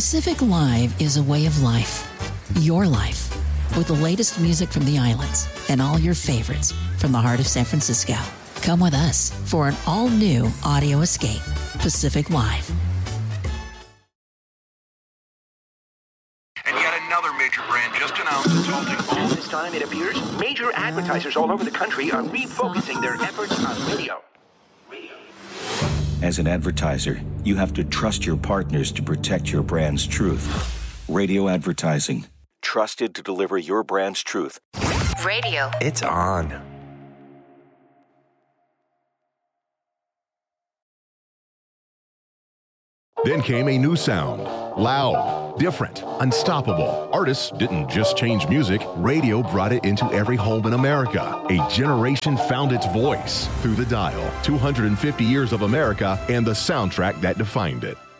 Pacific Live is a way of life. Your life. With the latest music from the islands and all your favorites from the heart of San Francisco. Come with us for an all-new audio escape. Pacific Live. And yet another major brand just announced it's holding. This time, it appears, major advertisers all over the country are refocusing their efforts on radio. As an advertiser, you have to trust your partners to protect your brand's truth. Radio advertising. Trusted to deliver your brand's truth. Radio. It's on. Then came a new sound. Loud, different, unstoppable. Artists didn't just change music. Radio brought it into every home in America. A generation found its voice through the dial. 250 years of America and the soundtrack that defined it.